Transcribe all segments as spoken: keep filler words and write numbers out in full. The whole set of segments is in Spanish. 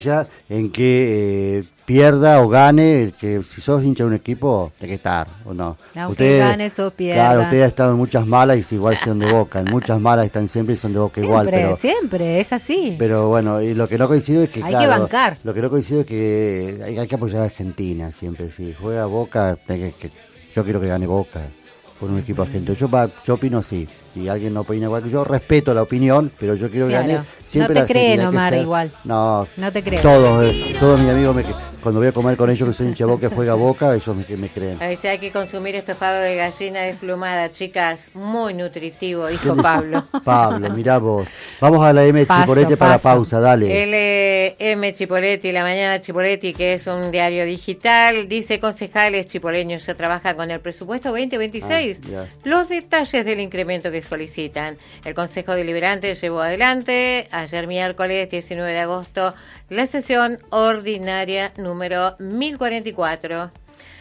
ya en que eh, pierda o gane, el que si sos hincha de un equipo, hay que estar, ¿o no? Aunque ustedes, ganes o pierdas. Claro, ustedes han estado en muchas malas y igual son de Boca, en muchas malas están siempre y son de Boca siempre, igual. Pero siempre, es así. Pero bueno, y lo que no coincido es que, hay claro, que bancar. Lo que no coincido es que hay, hay que apoyar a Argentina siempre, si juega Boca, hay que, que, yo quiero que gane Boca por un equipo argentino. Yo, va, yo opino así. Si alguien no opina igual que yo, respeto la opinión, pero yo quiero claro. que gane siempre. No te creen, Omar, igual. No, no te creen. Todos, eh, todos mis amigos, me, cuando voy a comer con ellos que soy hincha Boca, que juega Boca, ellos me, me creen. A veces hay que consumir estofado de gallina desplumada, chicas. Muy nutritivo, dijo Pablo. Pablo, mirá vos. Vamos a la M paso, Chipoletti para paso. pausa, dale. El eh, M Chipoletti, La Mañana Chipoletti, que es un diario digital, dice: concejales chipoleños se trabaja con el presupuesto veinte veintiséis. Ah, los detalles del incremento que solicitan. El Consejo Deliberante llevó adelante ayer miércoles diecinueve de agosto la sesión ordinaria número mil cuarenta y cuatro.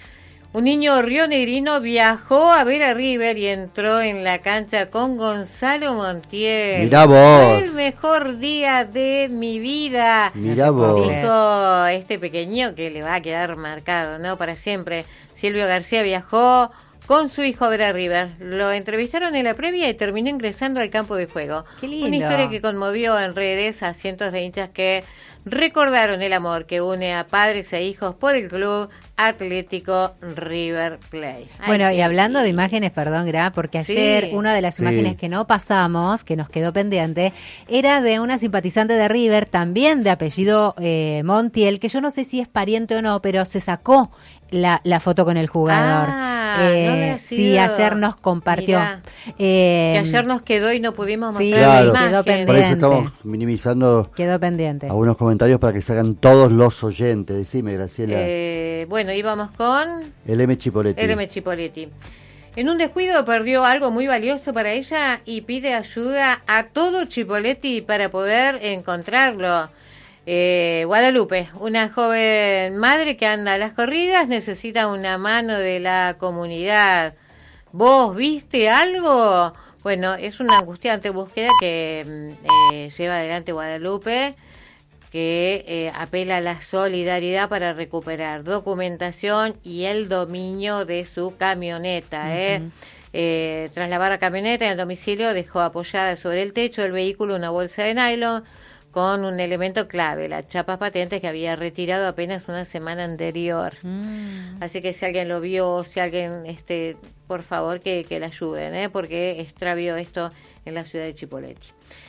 Un niño rionegrino viajó a ver a River y entró en la cancha con Gonzalo Montiel. Mirá vos. Fue el mejor día de mi vida. Mirá vos. Dijo este pequeño que le va a quedar marcado, ¿no? Para siempre. Silvio García viajó con su hijo a ver a River. Lo entrevistaron en la previa y terminó ingresando al campo de juego. Qué lindo. Una historia que conmovió en redes a cientos de hinchas que recordaron el amor que une a padres e hijos por el club Atlético River Plate. Ay, bueno, y hablando de imágenes, perdón, Gra, porque ayer sí. una de las imágenes sí. que no pasamos, que nos quedó pendiente, era de una simpatizante de River, también de apellido eh, Montiel, que yo no sé si es pariente o no, pero se sacó la, la foto con el jugador. Ah, eh, no sí, ayer nos compartió. Eh, que ayer nos quedó y no pudimos mostrar sí, la imagen. Quedó pendiente. Por eso estamos minimizando quedó pendiente. algunos comentarios para que se hagan todos los oyentes. Decime, Graciela. Eh, bueno, íbamos con el M Chipoletti. El M Chipoletti. En un descuido perdió algo muy valioso para ella y pide ayuda a todo Chipoletti para poder encontrarlo. Eh, Guadalupe, una joven madre que anda a las corridas, necesita una mano de la comunidad. ¿Vos viste algo? Bueno, es una angustiante búsqueda que eh, lleva adelante Guadalupe, que eh, apela a la solidaridad para recuperar documentación y el dominio de su camioneta. Uh-huh. eh. Eh, tras lavar la camioneta en el domicilio, dejó apoyada sobre el techo del vehículo una bolsa de nylon con un elemento clave, la chapa patente que había retirado apenas una semana anterior. Mm. Así que si alguien lo vio, si alguien, este, por favor, que, que la ayuden, ¿eh? porque extravió esto en la ciudad de Chipoletti.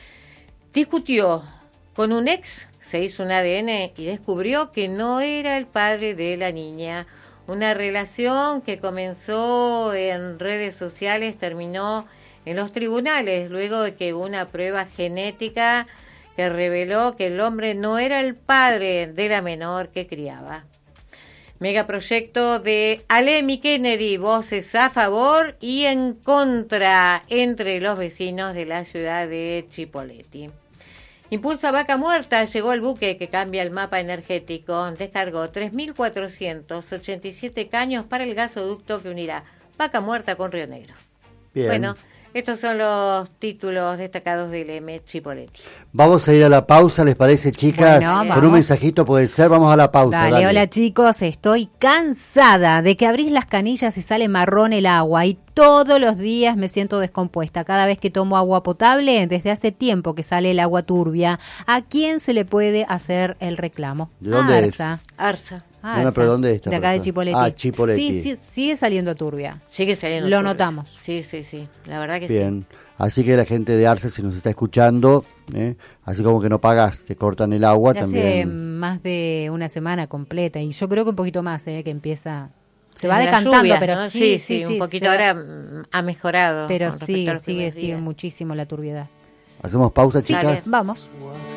Discutió con un ex, se hizo un A D N y descubrió que no era el padre de la niña. Una relación que comenzó en redes sociales terminó en los tribunales, luego de que una prueba genética que reveló que el hombre no era el padre de la menor que criaba. Megaproyecto de Alemi Kennedy, voces a favor y en contra entre los vecinos de la ciudad de Chipoletti. Impulsa Vaca Muerta, llegó el buque que cambia el mapa energético, descargó tres mil cuatrocientos ochenta y siete caños para el gasoducto que unirá Vaca Muerta con Río Negro. Bien. Bueno, estos son los títulos destacados del M Chipoletti. Vamos a ir a la pausa, ¿les parece, chicas? Bueno, con vamos. un mensajito puede ser, vamos a la pausa. Dale, dale. Hola chicos, estoy cansada de que abrís las canillas y sale marrón el agua y todos los días me siento descompuesta. Cada vez que tomo agua potable, desde hace tiempo que sale el agua turbia. ¿A quién se le puede hacer el reclamo? ¿De dónde Arsa. es? Arsa. Ah, Bueno, pero ¿dónde está? De acá de Chipoletti. Ah, Chipoletti. Sí, sí, sigue saliendo turbia. Sigue saliendo Lo turbia. notamos. Sí, sí, sí. La verdad que Bien. sí. Así que la gente de Arce, si nos está escuchando, ¿eh? así como que no pagas, te cortan el agua Ya también. hace más de una semana completa y yo creo que un poquito más, ¿eh? que empieza... Se Desde va la decantando, lluvia, pero ¿no? sí, sí, sí, sí, sí, un poquito se va- ahora mm, ha mejorado. Pero con respecto a sigue, los sigue, primeros sigue días. muchísimo la turbiedad. Hacemos pausa, chicas. Dale. Vamos.